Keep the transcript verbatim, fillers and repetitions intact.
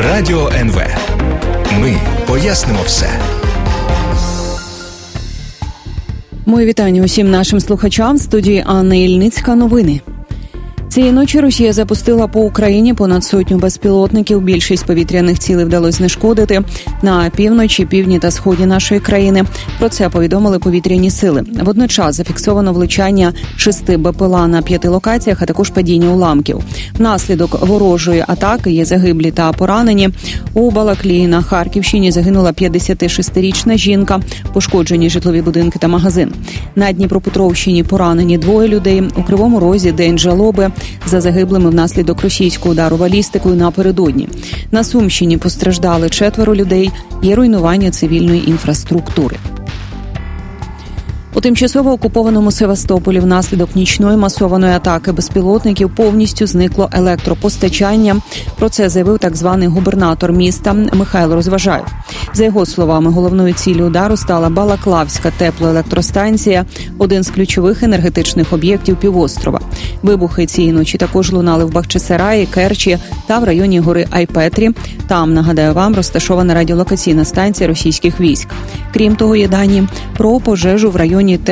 Радіо ен ве. Ми пояснимо все. Мої вітання усім нашим слухачам. В студії Анна Ільницька. Новини. Цієї ночі Росія запустила по Україні понад сотню безпілотників. Більшість повітряних цілей вдалося знешкодити на півночі, півдні та сході нашої країни. Про це повідомили повітряні сили. Водночас зафіксовано влучання шести БПЛА на п'яти локаціях, а також падіння уламків. Внаслідок ворожої атаки є загиблі та поранені. У Балаклії на Харківщині загинула п'ятдесятишестирічна жінка, пошкоджені житлові будинки та магазин. На Дніпропетровщині поранені двоє людей. У Кривому Розі день жалоби за загиблими внаслідок російського удару балістикою напередодні. На Сумщині постраждали четверо людей, є руйнування цивільної інфраструктури. У тимчасово окупованому Севастополі внаслідок нічної масованої атаки безпілотників повністю зникло електропостачання. Про це заявив так званий губернатор міста Михайло Розважаєв. За його словами, головною ціллю удару стала Балаклавська теплоелектростанція, один з ключових енергетичних об'єктів півострова. Вибухи цієї ночі також лунали в Бахчисараї, Керчі та в районі гори Айпетрі. Там, нагадаю вам, розташована радіолокаційна станція російських військ. Крім того, є дані про пожежу в районі